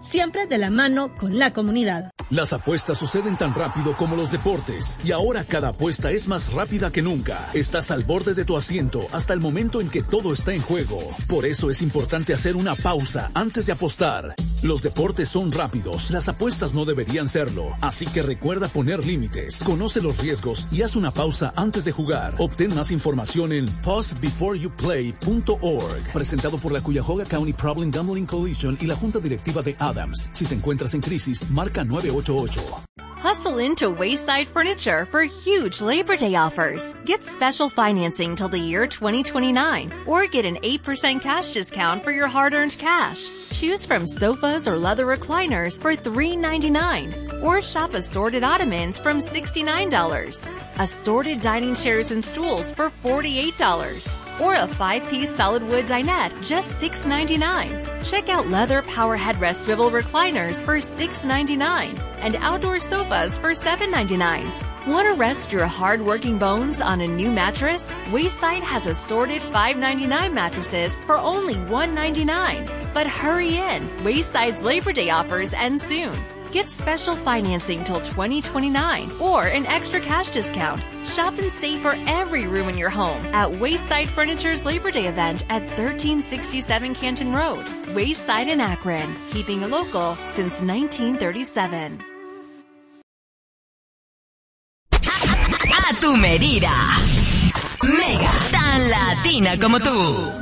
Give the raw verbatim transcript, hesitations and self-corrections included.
siempre de la mano con la comunidad. Las apuestas suceden tan rápido como los deportes y ahora cada apuesta es más rápida que nunca. Estás al borde de tu asiento hasta el momento en que todo está en juego. Por eso es importante hacer una pausa antes de apostar. Los deportes son rápidos, las apuestas no deberían serlo. Así que recuerda poner límites, conoce los riesgos y haz una pausa antes de jugar. Obtén más información en pause before you play punto org. Presentado por la Cuyahoga County Problem Gambling Coalition y la Junta Directiva de Adams. Si te encuentras en crisis, marca nueve ocho ocho. Hustle into Wayside Furniture for huge Labor Day offers. Get special financing till the year twenty twenty-nine or get an eight percent cash discount for your hard-earned cash. Choose from sofas or leather recliners for three ninety-nine or shop assorted ottomans from sixty-nine dollars. Assorted dining chairs and stools for forty-eight dollars. Or a five-piece solid wood dinette, just six ninety-nine. Check out leather power headrest swivel recliners for six ninety-nine and outdoor sofas for seven ninety-nine. Want to rest your hard-working bones on a new mattress? Wayside has assorted five ninety-nine mattresses for only one ninety-nine. But hurry in, Wayside's Labor Day offers end soon. Get special financing till twenty twenty-nine or an extra cash discount. Shop and save for every room in your home at Wayside Furniture's Labor Day event at thirteen sixty-seven Canton Road, Wayside in Akron, keeping it local since nineteen thirty-seven. A tu medida. Mega, tan latina como tú.